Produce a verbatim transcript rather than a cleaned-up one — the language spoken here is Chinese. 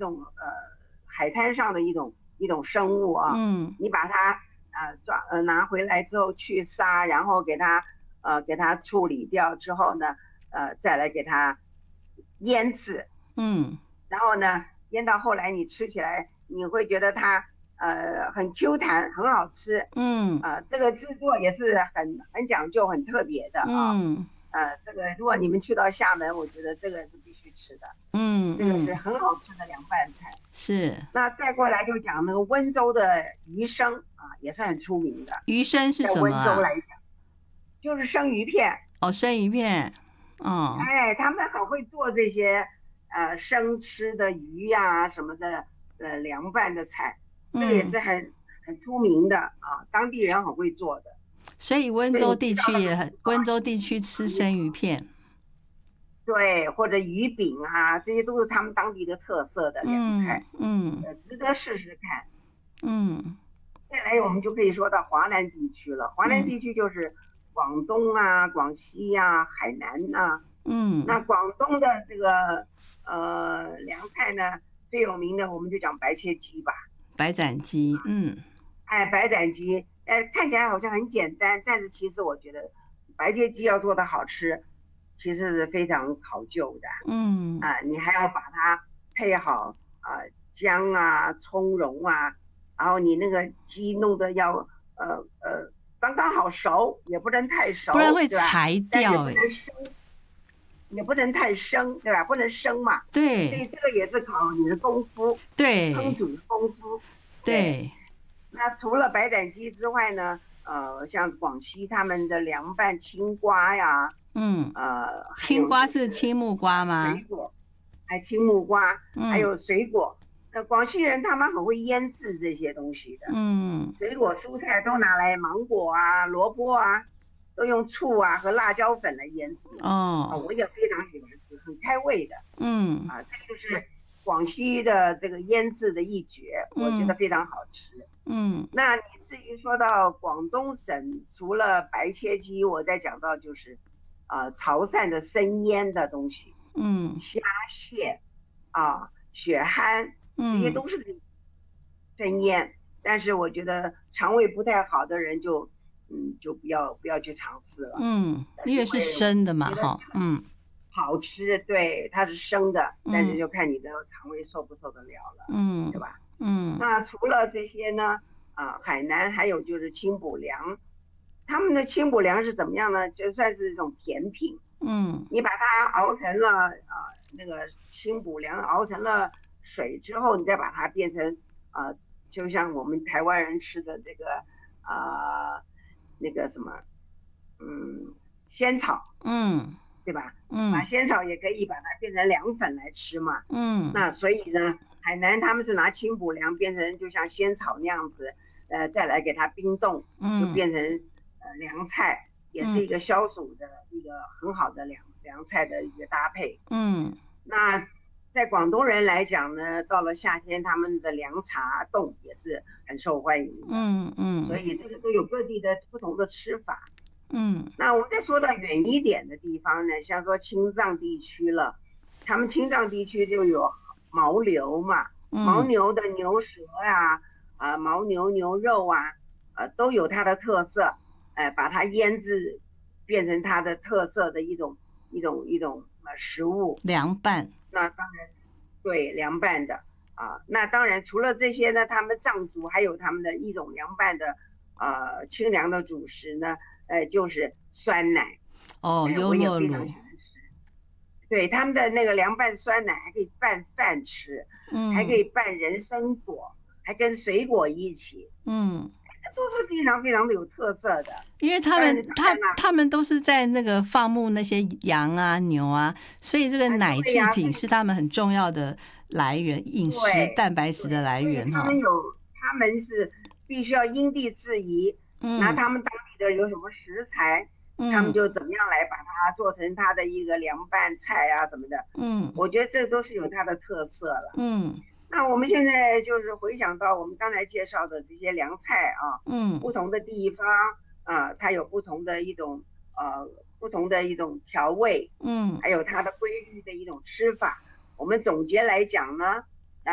种呃海滩上的一种一种生物啊， 嗯， 你把它呃抓呃拿回来之后去杀，然后给它呃给它处理掉之后呢，呃再来给它腌制， 嗯， 然后呢腌到后来你吃起来你会觉得它呃很 Q 弹，很好吃。 嗯， 啊、呃这个制作也是很很讲究、很特别的啊。 嗯， 呃，这个如果你们去到厦门，我觉得这个是必须吃的， 嗯， 这个是嗯， 很好吃的凉拌菜。 是。 那再过来就讲那个温州的鱼生啊，也是很出名的， 鱼生是在什么啊？ 温州来讲，就是生鱼片。 哦，生鱼片。哦， 哎，他们很会做这些呃生吃的鱼呀、什么的，呃凉拌的菜，这个也嗯， 是很很出名的啊，当地人很会做的。 所以温所以你州地去到那个区也很， 地方， 温州地区吃生鱼片。 对，或者鱼饼啊，这些都是他们当地的特色的凉嗯， 菜， 嗯， 呃，值得试试看。 嗯， 再来，我们就可以说到华南地区了。华南嗯， 地区就是广东啊、广西啊、海南啊。 嗯， 那广东的这个呃凉菜呢，最有名的我们就讲白切鸡吧。 白斩鸡。嗯， 哎，白斩鸡，呃，看起来好像很简单，但是其实我觉得白切鸡要做的好吃，其实是非常考究的。 嗯， 啊，你还要把它配好啊、呃姜啊、葱蓉啊，然后你那个鸡弄得要呃呃刚刚好熟，也不能太不然熟，对吧？ 会柴但也掉哎。 不能生，也不能太生，对吧？不能生嘛，所对， 以这个也是考你的功夫，烹对， 煮的功夫。对， 对。 那除了白斩鸡之外呢，呃，像广西他们的凉拌青瓜呀， 嗯， 呃，还青瓜有就是是青木瓜吗？ 水果，还青木瓜，还嗯， 有水果。那广西人他们很会腌制这些东西的， 嗯， 水果蔬菜都拿来，芒果啊、萝卜啊，都用醋啊和辣椒粉来腌制。啊， 哦， 我也非常喜欢吃，很开胃的。 嗯， 啊，这就是广西的这个腌制的一绝，我觉得嗯， 非常好吃。 嗯， 那你至于说到广东省，除了白切鸡，我再讲到就是啊、呃潮汕的生腌的东西， 嗯， 虾蟹啊、血蚶，这些嗯， 都是生腌。但是我觉得肠胃不太好的人就嗯就不要不要去尝试了， 嗯， 呃， 因为是因为生的嘛， 觉得哈。嗯， 好吃，对，它是生的，但是嗯， 就看你的肠胃受不受得了了， 嗯， 对吧？ 嗯， 那除了这些呢，啊，海南还有就是清补凉，他们的清补凉是怎么样呢？就算是一种甜品， 嗯， 你把它熬成了啊、呃那个清补凉熬成了水之后，你再把它变成啊、呃就像我们台湾人吃的这个啊、呃那个什么，嗯，仙草， 嗯， 对吧？把嗯， 仙草也可以把它变成凉粉来吃嘛。 嗯， 那所以呢，海南他们是拿清补凉变成就像仙草那样子，呃，再来给它冰冻，就嗯， 变成呃凉菜，也是嗯， 一个消暑的一个很好的凉凉菜的一个搭配。 嗯， 那在广东人来讲呢，到了夏天，他们的凉茶冻也是很受欢迎的， 嗯，嗯， 所以这个都有各地的不同的吃法。 嗯， 那我们再说到远一点的地方呢，像说青藏地区了，他们青藏地区就有牦牛嘛，牦嗯， 牛的牛舌呀、啊，啊牦牛牛肉啊，呃都有它的特色，呃把它腌制变成它的特色的一种一种一种呃食物。 凉拌。 那当然对凉拌的啊，那当然除了这些呢，他们藏族还有他们的一种凉拌的呃清凉的主食呢，呃就是酸奶。 哦， 哎， 优我也酪乳。 非常喜欢吃。对，他们的那个凉拌酸奶还可以拌饭吃，还可嗯， 以拌人参果，还跟水果一起， 嗯， 都是非常非常的有特色的。 因为他但是们他当然啦， 他们都是在那个放牧那些羊啊牛啊，所以这个啊， 奶对呀、啊所以制品是他们很重要的来源，饮食对蛋白质的对， 来所以源哈。 他们有，他们是必须要因地制宜，拿嗯， 他们当地的有什么食材，他们嗯， 就怎么样来把它做成它的一个凉拌菜啊什么的。 嗯， 我觉得这都是有它的特色了。 嗯， 那我们现在就是回想到我们刚才介绍的这些凉菜啊， 嗯， 不同的地方啊，它有不同的一种呃不同的一种调味， 嗯， 还有它的规律的一种吃法。我们总结来讲呢，